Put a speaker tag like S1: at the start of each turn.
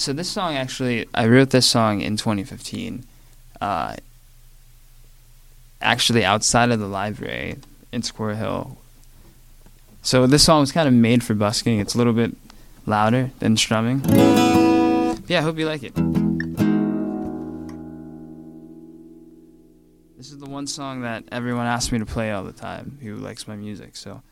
S1: So this song actually, I wrote this song in 2015, actually outside of the library in Squirrel Hill. So this song was kind of made for busking. It's a little bit louder than strumming. Yeah, I hope you like it. This is the one song that everyone asks me to play all the time who likes my music, so